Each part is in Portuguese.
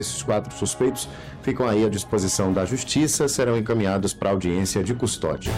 Esses 4 suspeitos ficam aí à disposição da Justiça, serão encaminhados para audiência de custódia.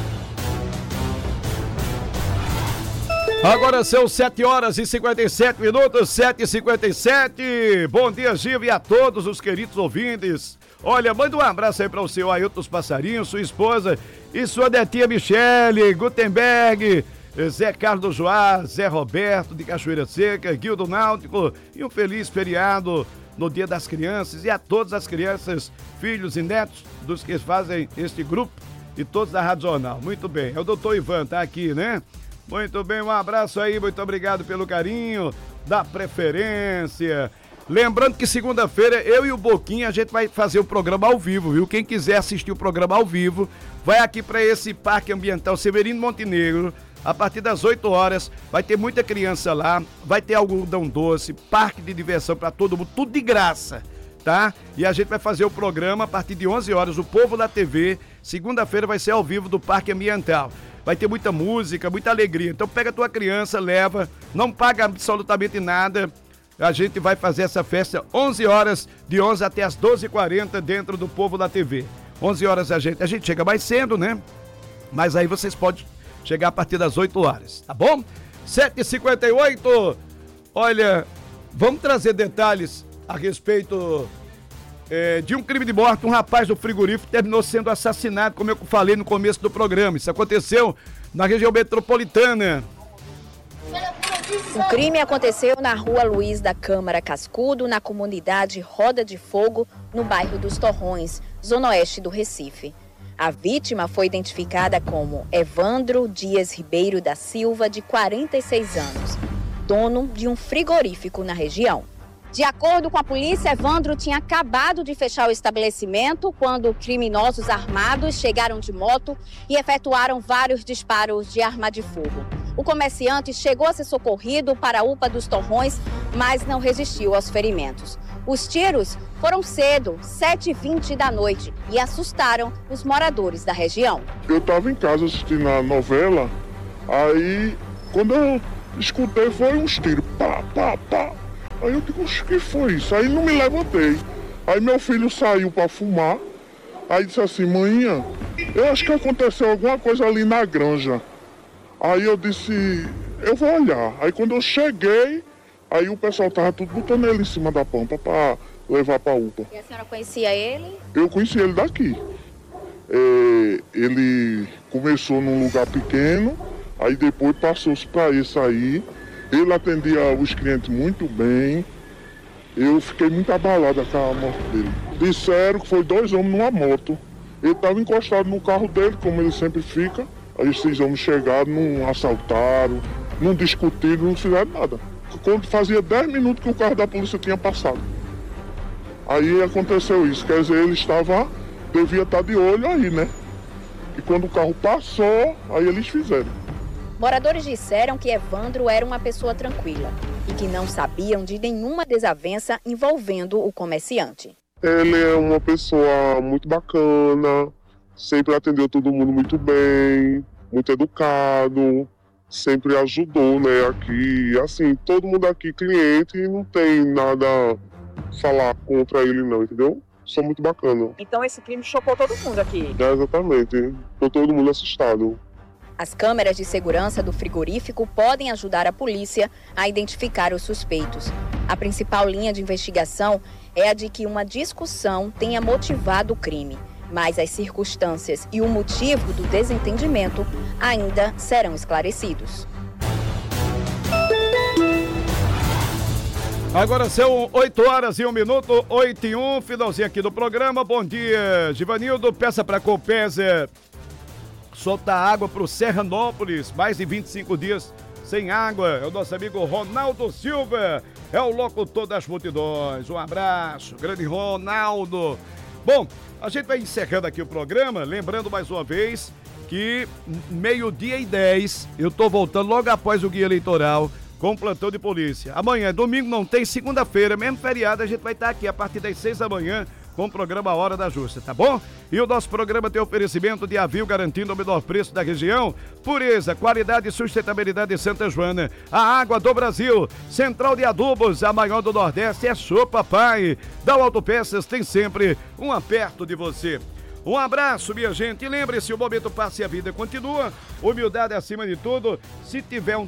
Agora são 7h57, 7h57. Bom dia, Giva, e a todos os queridos ouvintes. Olha, manda um abraço aí para o seu Ailton dos Passarinhos, sua esposa e sua netinha Michele, Gutenberg, Zé Carlos Joá, Zé Roberto de Cachoeira Seca, Guildo Náutico, e um feliz feriado no Dia das Crianças, e a todas as crianças, filhos e netos dos que fazem este grupo e todos da Rádio Jornal. Muito bem, é o doutor Ivan, tá aqui, né? Muito bem, um abraço aí, muito obrigado pelo carinho, da preferência. Lembrando que segunda-feira eu e o Boquinha a gente vai fazer o programa ao vivo, viu? Quem quiser assistir o programa ao vivo, vai aqui para esse Parque Ambiental Severino Montenegro, a partir das 8 horas, vai ter muita criança lá, vai ter algodão doce, parque de diversão para todo mundo, tudo de graça, tá? E a gente vai fazer o programa a partir de 11 horas, o Povo da TV, segunda-feira vai ser ao vivo do Parque Ambiental. Vai ter muita música, muita alegria. Então pega a tua criança, leva, não paga absolutamente nada. A gente vai fazer essa festa 11 horas, de 11 até as 12h40 dentro do Povo da TV. 11 horas a gente chega mais cedo, né? Mas aí vocês podem chegar a partir das 8 horas, tá bom? 7h58, olha, vamos trazer detalhes a respeito de um crime de morte. Um rapaz do frigorífico terminou sendo assassinado, como eu falei no começo do programa. Isso aconteceu na região metropolitana. O crime aconteceu na rua Luiz da Câmara Cascudo, na comunidade Roda de Fogo, no bairro dos Torrões, zona oeste do Recife. A vítima foi identificada como Evandro Dias Ribeiro da Silva, de 46 anos, dono de um frigorífico na região. De acordo com a polícia, Evandro tinha acabado de fechar o estabelecimento quando criminosos armados chegaram de moto e efetuaram vários disparos de arma de fogo. O comerciante chegou a ser socorrido para a UPA dos Torrões, mas não resistiu aos ferimentos. Os tiros foram cedo, 7h20 da noite, e assustaram os moradores da região. Eu estava em casa assistindo a novela, aí quando eu escutei foi uns tiros, pá, pá, pá. Aí eu digo, o que foi isso? Aí não me levantei. Aí meu filho saiu para fumar, aí disse assim, manhã, eu acho que aconteceu alguma coisa ali na granja. Aí eu disse, eu vou olhar. Aí quando eu cheguei, aí o pessoal tava tudo botando ele em cima da pampa para levar para a UPA. E a senhora conhecia ele? Eu conheci ele daqui. Ele começou num lugar pequeno, aí depois passou-se para esse aí. Ele atendia os clientes muito bem. Eu fiquei muito abalado com a morte dele. Disseram que foi 2 homens numa moto. Ele estava encostado no carro dele, como ele sempre fica. Aí esses homens chegaram, não assaltaram, não discutiram, não fizeram nada. Quando fazia 10 minutos que o carro da polícia tinha passado. Aí aconteceu isso, quer dizer, ele devia estar de olho aí, né? E quando o carro passou, aí eles fizeram. Moradores disseram que Evandro era uma pessoa tranquila e que não sabiam de nenhuma desavença envolvendo o comerciante. Ele é uma pessoa muito bacana, sempre atendeu todo mundo muito bem, muito educado, sempre ajudou, né, aqui. Assim, todo mundo aqui, cliente, não tem nada a falar contra ele não, entendeu? Sou muito bacana. Então esse crime chocou todo mundo aqui? Exatamente, ficou todo mundo assustado. As câmeras de segurança do frigorífico podem ajudar a polícia a identificar os suspeitos. A principal linha de investigação é a de que uma discussão tenha motivado o crime, mas as circunstâncias e o motivo do desentendimento ainda serão esclarecidos. Agora são 8h01, 8h01, finalzinho aqui do programa. Bom dia, Givanildo. Peça para Copesa soltar água para o Serranópolis, mais de 25 dias sem água. É o nosso amigo Ronaldo Silva, é o locutor das multidões. Um abraço, grande Ronaldo. Bom, a gente vai encerrando aqui o programa, lembrando mais uma vez que 12h10 eu tô voltando logo após o guia eleitoral com o plantão de polícia. Amanhã, domingo não tem, segunda-feira, mesmo feriado, a gente vai estar aqui a partir das 6 da manhã com o programa Hora da Justa, tá bom? E o nosso programa tem oferecimento de Avil, garantindo o menor preço da região. Pureza, qualidade e sustentabilidade de Santa Joana. A água do Brasil. Central de Adubos, a maior do Nordeste, é sua, papai. Da Autopeças tem sempre um aperto de você. Um abraço, minha gente. E lembre-se, o momento passa e a vida continua. Humildade acima de tudo. Se tiver um